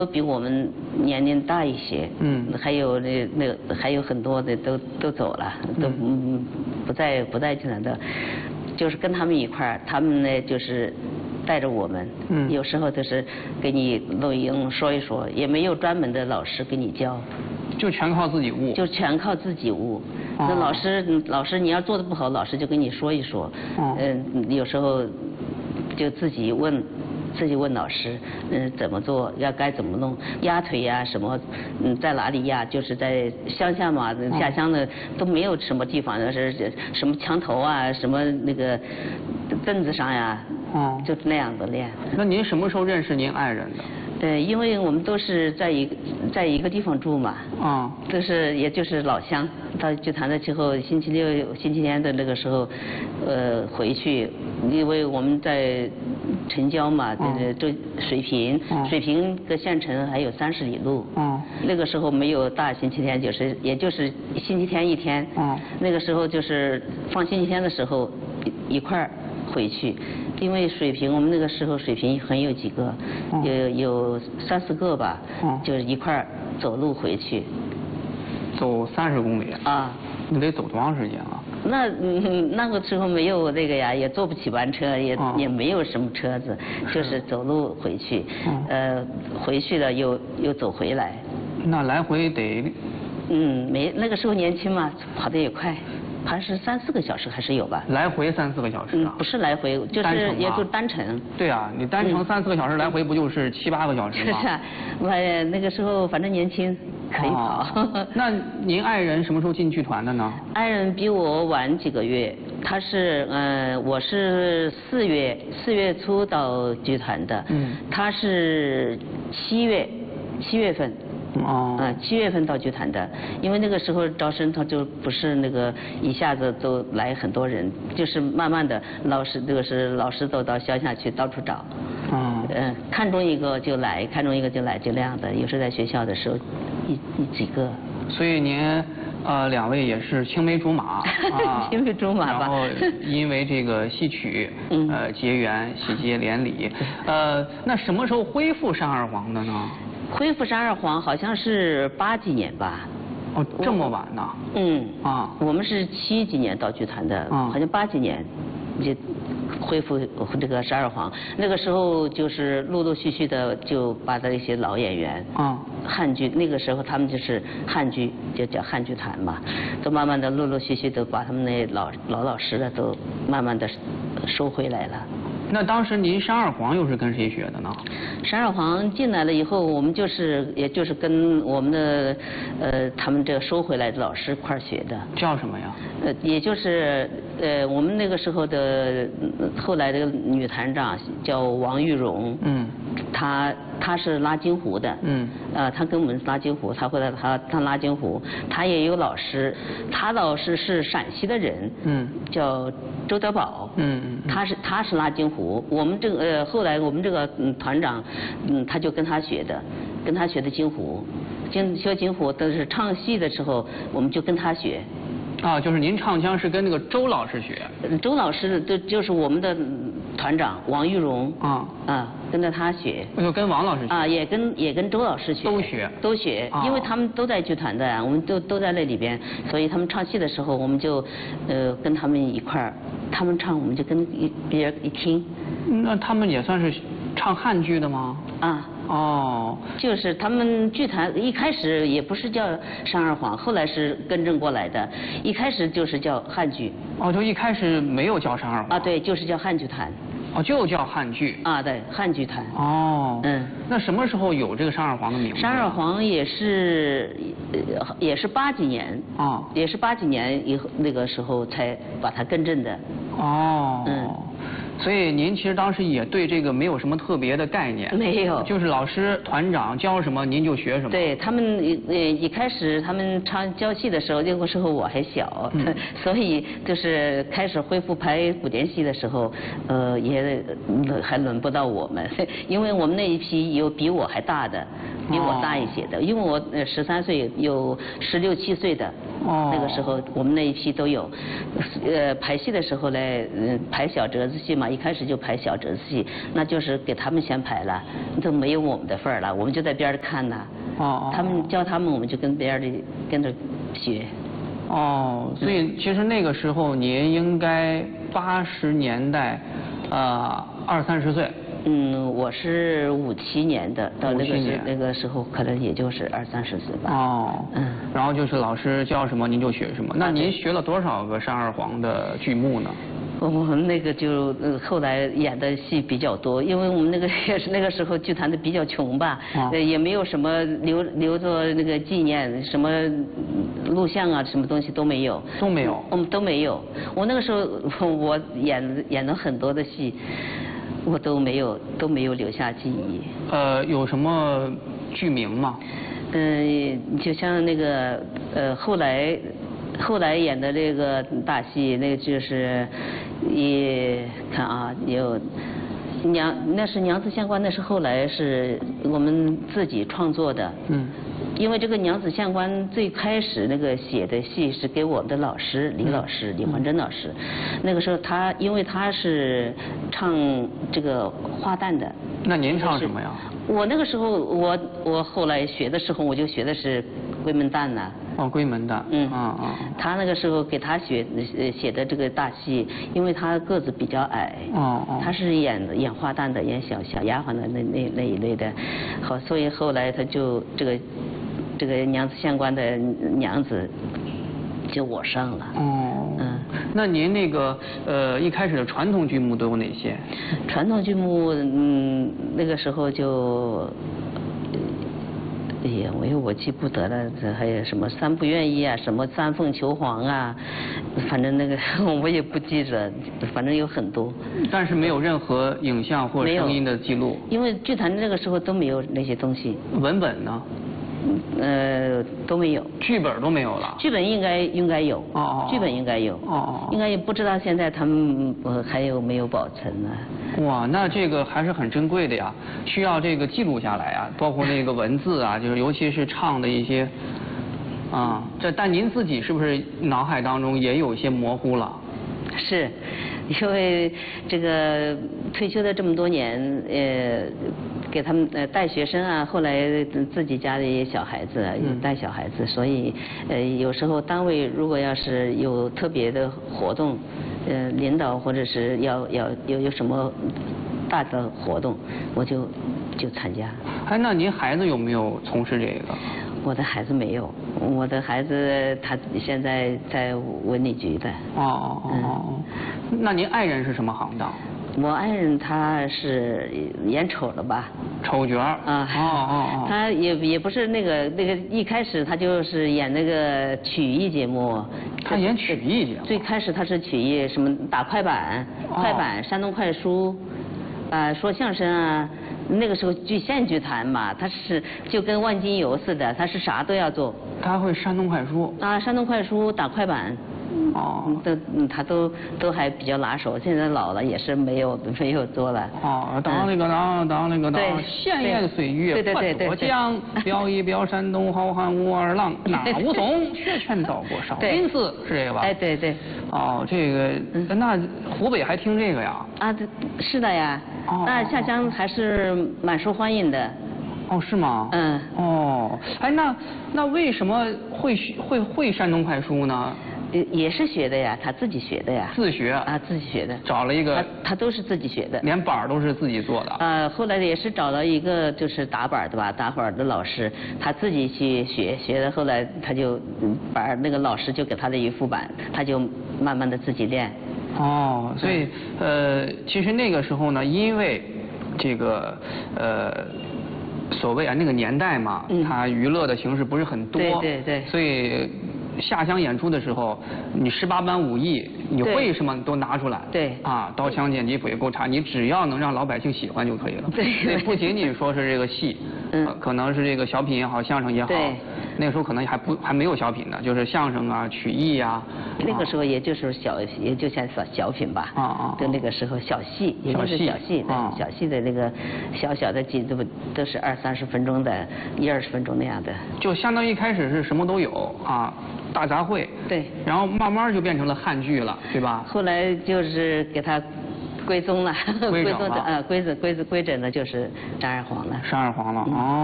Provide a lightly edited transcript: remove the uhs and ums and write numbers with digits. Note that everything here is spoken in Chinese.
都比我们年龄大一些，还有还有很多的都走了，都不在济南的，就是跟他们一块儿，他们呢就是带着我们，有时候就是给你录音说一说，也没有专门的老师给你教， 就全靠自己悟， 就全靠自己悟。那老师你要做的不好，老师就跟你说一说，有时候就自己问老师，怎么做，该怎么弄，压腿呀什么，在哪里压？就是在乡下嘛，下乡的都没有什么地方，是什么墙头啊，什么那个凳子上呀，就那样子练。 那您什么时候认识您爱人的？ 因为我们都是在一个地方住嘛，都是也就是老乡。到剧团的之后，星期六、星期天的那个时候，回去，因为我们在城郊嘛，这水平跟县城还有30里路。那个时候没有大星期天，也就是星期天一天。那个时候就是放星期天的时候一块儿回去。因为我们那个时候水平很有几个，有3、4个吧，就是一块儿走路回去。 走30公里啊？ 你得走多长时间啊？ 那个时候没有那个呀，也坐不起班车，也没有什么车子，就是走路回去。回去了又走回来。 那来回得？ 那个时候年轻嘛，跑得也快。还是3、4个小时还是有吧？ 来回3、4个小时啊？ 不是来回，就是也就单程。 对啊，你单程3、4个小时，来回不就是7、8个小时吗？ 是啊，我那个时候反正年轻，可以跑。 那您爱人什么时候进剧团的呢？ 爱人比我晚几个月，他是我是4月初到剧团的，他是7月份。7月份到剧团的，因为那个时候招生他就不是那个一下子都来很多人，就是慢慢的老师都到乡下去到处找，看中一个就来，就那样的。有时候在学校的时候几个。 所以您2位也是青梅竹马青梅竹马吧。 然后因为这个戏曲结缘，喜结连理。那什么时候恢复上二黄的呢？ 恢复上二黄好像是80几年吧。 这么晚呢？ 我们是70几年到剧团的，好像80几年就恢复这个12黄。那个时候就是陆陆续续的就把那些老演员，汉剧，那个时候他们就是汉剧，就叫汉剧团嘛，都慢慢的陆陆续续的把他们那老师的都慢慢的收回来了。 那当时您上二黄又是跟谁学的呢？ 上二黄进来了以后，我们也就是跟我们的他们这个收回来的老师一块儿学的。 叫什么呀？ 也就是我们那个时候的后来的女团长叫王玉荣。她是拉京胡的。她跟我们拉京胡，她后来她拉京胡，她也有老师，她老师是陕西的人。叫周德宝。他是拉京胡，我们这个后来我们这个团长，他就跟他学的京胡，学京胡都是唱戏的时候，我们就跟他学。 就是您唱腔是跟那个周老师学？ 周老师就是我们的团长王玉荣。跟着他学。 就跟王老师学？ 也跟周老师学。都学，因为他们都在剧团的，我们都在那里边，所以他们唱戏的时候，我们就跟他们一块儿，他们唱我们就跟别人一听。 那他们也算是唱汉剧的吗？就是他们剧团一开始也不是叫上二黄，后来是更正过来的，一开始就是叫汉剧。 就一开始没有叫上二黄？ 对，就是叫汉剧团。 就叫汉剧。 对，汉剧团。 那什么时候有这个上二黄的名字？ 上二黄也是80几年。也是80几年以后那个时候才把它更正的。 所以您其实当时也对这个没有什么特别的概念。 没有。 就是老师团长教什么您就学什么。对， 他们一开始他们教戏的时候，那个时候我还小，所以就是开始恢复排古典戏的时候，也还轮不到我们，因为我们那一批有比我还大的， 比我大一些的，因为我13岁有16、17岁的，那个时候我们那一批都有。排戏的时候呢，排小折子戏嘛，一开始就排小折子戏，那就是给他们先排了，都没有我们的份儿了，我们就在边儿看呐。他们教他们，我们就跟边儿里跟着学。 所以其实那个时候您应该80年代，20、30岁。 我是57年的，到那个时候可能也就是20、30岁吧。 然后就是老师教什么您就学什么。那您学了多少个单二黄的剧目呢？ 我们那个就后来演的戏比较多，因为我们那个也是那个时候剧团的比较穷吧，也没有什么留作那个纪念，什么录像啊，什么东西都没有。 都没有。 都没有。我那个时候我演了很多的戏。我都没有留下记忆。 有什么剧名吗？ 就像那个后来演的这个大戏，那个就是看啊，有那是娘子相关，那是后来是我们自己创作的。因为这个娘子相关最开始那个写的戏是给我们的老师李焕珍老师，那个时候因为他是唱这个花旦的。 那您唱什么呀？ 我那个时候我后来学的时候我就学的是闺门旦呐。 闺门旦。 他那个时候给他写的这个大戏，因为他个子比较矮。他是演花旦的，演小丫鬟的那一类的，好，所以后来他就这个娘子相关的娘子就我上了。 那您那个一开始的传统剧目都有哪些？ 传统剧目那个时候就我记不得了，这还有什么三不愿意啊，什么三凤求凰啊，反正那个我也不记着，反正有很多。 但是没有任何影像或声音的记录。 因为剧团那个时候都没有那些东西。 文本呢？ 都没有。 剧本都没有了。 剧本应该有。剧本应该有。应该也不知道现在他们还有没有保存呢。 哇，那这个还是很珍贵的呀，需要这个记录下来啊，包括那个文字啊，就是尤其是唱的一些但您自己是不是脑海当中也有一些模糊了？ 是。因为这个退休的这么多年，给他们带学生啊，后来自己家里小孩子带小孩子，所以有时候单位如果要是有特别的活动，领导或者是要有什么大的活动，我就参加。 那您孩子有没有从事这个？ 我的孩子没有，我的孩子他现在在文旅局的。 那您爱人是什么行当？ 我爱人他是演丑的吧？ 丑角他也不是那个一开始他就是演那个曲艺节目。 他演曲艺节目？ 最开始他是曲艺，什么打快板、山东快书，说相声啊。那个时候县剧团嘛，他是就跟万金油似的，他是啥都要做。 他会山东快书。 山东快书打快板。他都还比较拿手，现在老了也是没有做了。 当那个闲言碎语不多讲，表一表山东好汉武二郎，那武松学拳造过少林寺，是这个吧？ 对。 这个那湖北还听这个呀？ 是的呀。那下乡还是蛮受欢迎的。 是吗？那为什么会山东快书呢？ 也是学的呀，他自己学的呀。 自学？ 自己学的。 找了一个。 他都是自己学的。 连板都是自己做的。 后来也是找了一个就是打板的吧，打板的老师，他自己去学的，后来他就把那个老师就给他的一副板，他就慢慢的自己练。 所以其实那个时候呢，因为这个所谓那个年代嘛，它娱乐的形式不是很多。 对。 所以下乡演出的时候，你18般武艺，你会什么都拿出来。 对。 啊，刀枪剑戟斧钺钩叉，你只要能让老百姓喜欢就可以了。 对。 不仅仅说是这个戏，可能是这个小品也好，相声也好。 对。 那个时候可能还没有小品呢，就是相声啊、曲艺啊。 那个时候也就是也就像小品吧。就那个时候小戏，也就是小戏，小戏的那个小小的几都是20-30分钟的，20-20分钟那样的。 就相当于一开始是什么都有啊，大杂烩。 对。 然后慢慢就变成了汉剧了，对吧？ 后来就是给它归宗了， 规整了。 归整的就是张二黄了。 张二黄了，哦。